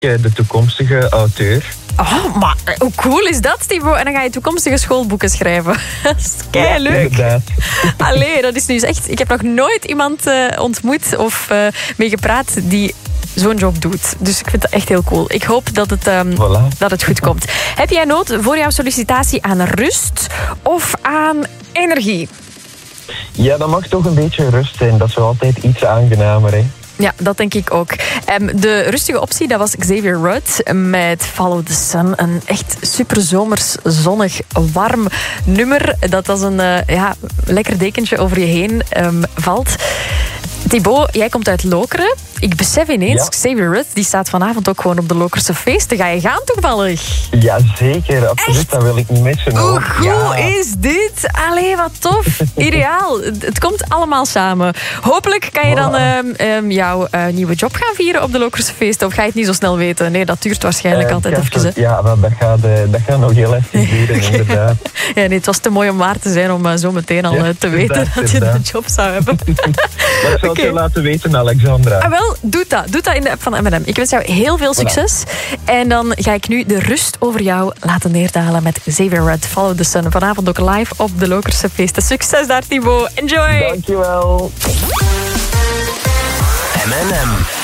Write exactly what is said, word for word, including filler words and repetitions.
de toekomstige auteur. Oh, maar hoe cool is dat, Thibaut? En dan ga je toekomstige schoolboeken schrijven. Dat is keileuk. Ja, inderdaad. Allee, dat is nu echt... Ik heb nog nooit iemand uh, ontmoet of uh, mee gepraat die zo'n job doet. Dus ik vind dat echt heel cool. Ik hoop dat het, um, Voilà. dat het goed komt. Heb jij nood voor jouw sollicitatie aan rust of aan energie? Ja, dat mag toch een beetje rust zijn. Dat is wel altijd iets aangenamer, hè. Ja, dat denk ik ook. Um, de rustige optie, dat was Xavier Rudd met Follow the Sun. Een echt super zomers, zonnig, warm nummer. Dat als een uh, ja, lekker dekentje over je heen um, valt. Thibaut, jij komt uit Lokeren. Ik besef ineens, ja. Xavier Rudd, die staat vanavond ook gewoon op de Lokerse feesten. Ga je gaan toevallig? Ja, zeker. Absoluut. Echt? Dat wil ik niet missen. Hoor. Hoe goed ja. is dit? Allee, wat tof. Ideaal. Het komt allemaal samen. Hopelijk kan je dan um, um, jouw uh, nieuwe job gaan vieren op de Lokerse feesten. Of ga je het niet zo snel weten? Nee, dat duurt waarschijnlijk uh, altijd even. Het, ja, dat gaat, uh, dat gaat nog heel even duren, okay. Inderdaad. Ja, nee, het was te mooi om waar te zijn om uh, zo meteen al uh, te ja, weten dat je de job zou hebben. Maar ik zal okay. het je laten weten, Alexandra. Ah, wel, doe dat. Doe dat in de app van M en M. Ik wens jou heel veel succes. Voilà. En dan ga ik nu de rust over jou laten neerdalen met Xavier Rudd. Follow the Sun. Vanavond ook live op de Lokerse feesten. Succes daar, Thibaut. Enjoy. Dankjewel. M en M.